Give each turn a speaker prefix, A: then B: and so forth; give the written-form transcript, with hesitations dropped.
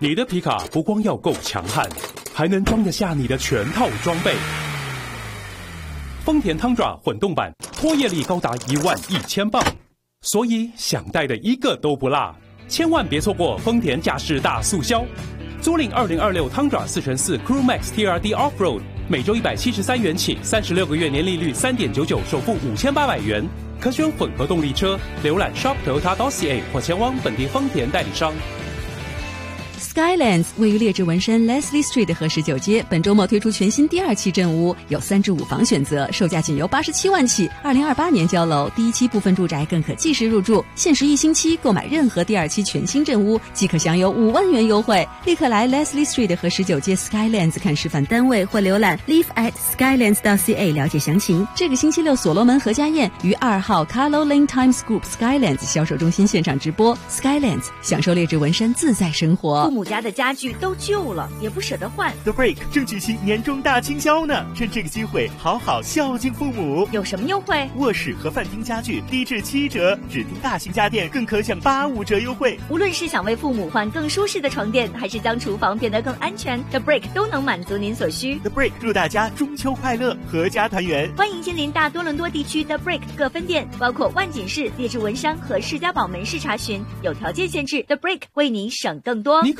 A: 你的皮卡不光要够强悍，还能装得下你的全套装备。丰田汤爪混动版拖曳力高达11000磅，所以想带的一个都不落，千万别错过丰田驾驶大促销。租赁2026汤爪4x4 Crew Max TRD Offroad， 每周173元起，36个月年利率3.99%，首付5800元，可选混合动力车。浏览 shop.toyota.ca 或前往本地丰田代理商。
B: Skylands 位于列治文山 Leslie Street 和19街，本周末推出全新第2期镇屋，有3至5房选择，售价仅由87万起，2028年交楼，第1期部分住宅更可计时入住，限时1星期购买任何第2期全新镇屋即可享有5万元优惠。立刻来 Leslie Street 和19街 Skylands 看示范单位或浏览 live@skylands.ca 了解详情。这个星期六所罗门何家宴于2号 Carlo Lane Times Group Skylands 销售中心现场直播。 Skylands 享受列治文山自在生活。
C: 父母家的家具都旧了，也不舍得换。
D: The Break 正举行年终大清销呢，趁这个机会好好孝敬父母。
C: 有什么优惠？
D: 卧室和饭厅家具低至7折，指定大型家电更可享85折优惠。
C: 无论是想为父母换更舒适的床垫，还是将厨房变得更安全， The Break 都能满足您所需。
D: The Break 祝大家中秋快乐，阖家团圆。
C: 欢迎亲临大多伦多地区 The Break 各分店，包括万锦市、列治文山和士嘉堡门市查询，有条件限制。 The Break 为你省更多。